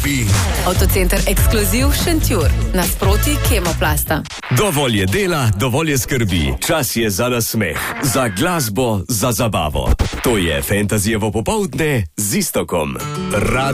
Avtocenter Ekskluziv Šentjur, nasproti Kemoplasta. Dovolj je dela, dovolj je skrbi. Čas je za nasmeh, za glasbo, za zabavo. To je Fantasyjevo popoldne z Iztokom.